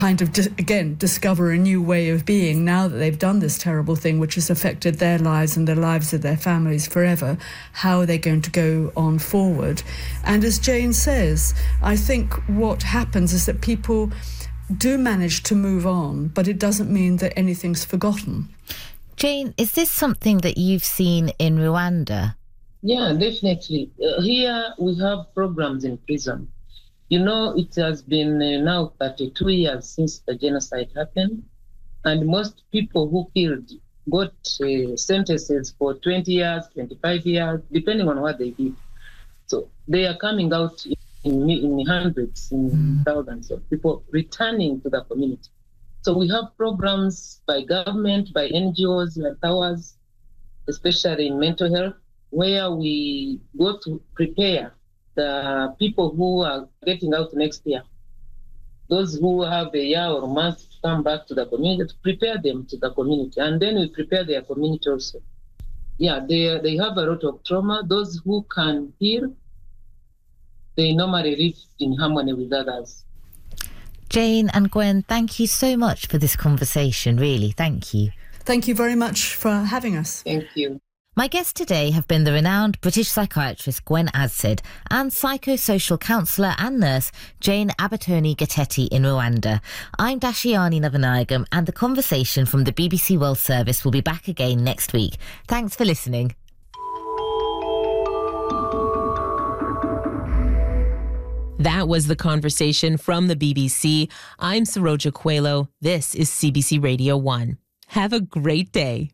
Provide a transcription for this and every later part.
kind of, again, discover a new way of being now that they've done this terrible thing, which has affected their lives and the lives of their families forever. How are they going to go on forward? And as Jane says, I think what happens is that people do manage to move on, but it doesn't mean that anything's forgotten. Jane, is this something that you've seen in Rwanda? Yeah, definitely. Here we have programs in prison. You know, it has been now 32 years since the genocide happened, and most people who killed got sentences for 20 years, 25 years, depending on what they did. So they are coming out in hundreds, in thousands of people returning to the community. So we have programs by government, by NGOs like ours, especially in mental health, where we go to prepare the people who are getting out next year, those who have a year or a month to come back to the community, to prepare them to the community. And then we prepare their community also. Yeah, they have a lot of trauma. Those who can heal, they normally live in harmony with others. Jane and Gwen, thank you so much for this conversation, really. Thank you. Thank you very much for having us. Thank you. My guests today have been the renowned British psychiatrist Gwen Adsid and psychosocial counsellor and nurse Jane Abatoni Gateti in Rwanda. I'm Dashiani Navanayagam, and the conversation from the BBC World Service will be back again next week. Thanks for listening. That was the conversation from the BBC. I'm Saroja Coelho. This is CBC Radio 1. Have a great day.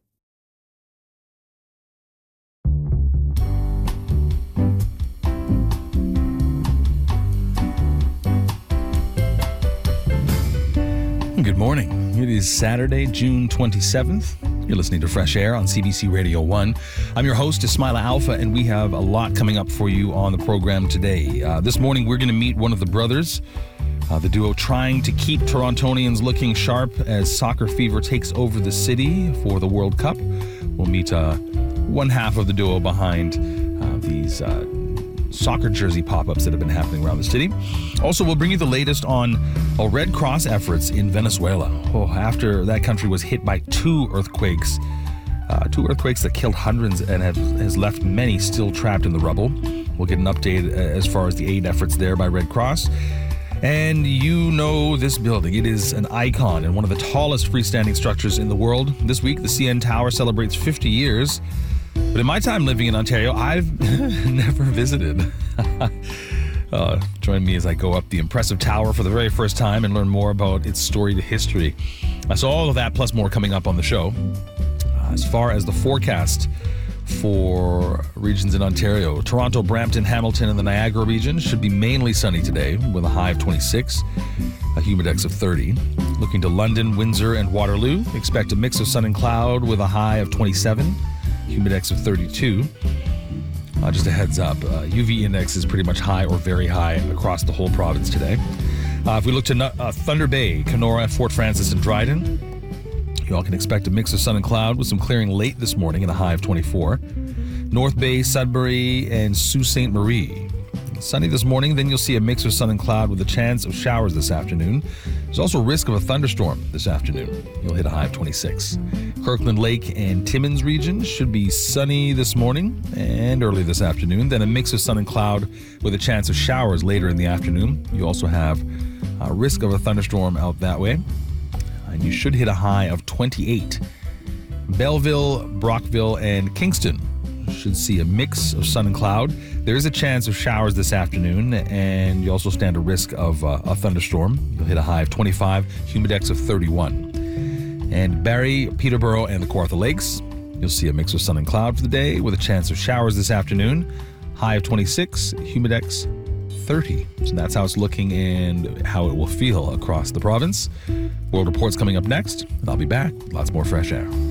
Good morning. It is Saturday, June 27th. You're listening to Fresh Air on CBC Radio 1. I'm your host, Ismaila Alfa, and we have a lot coming up for you on the program today. This morning, we're going to meet one of the brothers, the duo trying to keep Torontonians looking sharp as soccer fever takes over the city for the World Cup. We'll meet one half of the duo behind these soccer jersey pop-ups that have been happening around the city. Also, we'll bring you the latest on Red Cross efforts in Venezuela. After that country was hit by two earthquakes that killed hundreds and has left many still trapped in the rubble. We'll get an update as far as the aid efforts there by Red Cross. And you know this building. It is an icon and one of the tallest freestanding structures in the world. This week, the CN Tower celebrates 50 years. But in my time living in Ontario, I've never visited. Join me as I go up the impressive tower for the very first time and learn more about its storied history. So all of that plus more coming up on the show. As far as the forecast for regions in Ontario, Toronto, Brampton, Hamilton, and the Niagara region should be mainly sunny today with a high of 26, a humidex of 30. Looking to London, Windsor, and Waterloo, expect a mix of sun and cloud with a high of 27. Humidex of 32. Just a heads up, UV index is pretty much high or very high across the whole province today. If we look to Thunder Bay, Kenora, Fort Francis, and Dryden, you all can expect a mix of sun and cloud with some clearing late this morning and a high of 24. North Bay, Sudbury, and Sault Ste. Marie. Sunny this morning, then you'll see a mix of sun and cloud with a chance of showers this afternoon. There's also risk of a thunderstorm this afternoon. You'll hit a high of 26. Kirkland Lake and Timmins region should be sunny this morning and early this afternoon. Then a mix of sun and cloud with a chance of showers later in the afternoon. You also have a risk of a thunderstorm out that way. And you should hit a high of 28. Belleville, Brockville, and Kingston should see a mix of sun and cloud. There is a chance of showers this afternoon, and you also stand a risk of a thunderstorm. You'll hit a high of 25, humidex of 31. And Barrie, Peterborough, and the Kawartha Lakes, you'll see a mix of sun and cloud for the day with a chance of showers this afternoon. High of 26, humidex 30. So that's how it's looking and how it will feel across the province. World Report's coming up next, and I'll be back with lots more fresh air.